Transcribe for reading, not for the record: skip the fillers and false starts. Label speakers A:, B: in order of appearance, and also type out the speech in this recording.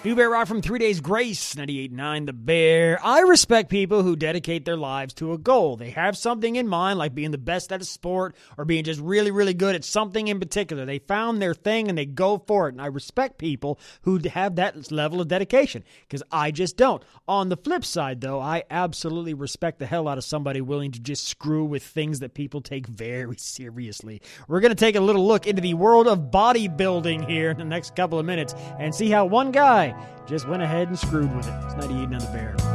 A: New Bear Rock from 3 Days Grace, 98.9 The Bear. I respect people who dedicate their lives to a goal. They have something in mind, like being the best at a sport or being just really, really good at something in particular. They found their thing and they go for it. And I respect people who have that level of dedication, because I just don't. On the flip side, though, I absolutely respect the hell out of somebody willing to just screw with things that people take very seriously. We're going to take a little look into the world of bodybuilding here in the next couple of minutes and see how one guy just went ahead and screwed with it. It's 98 on The Bear.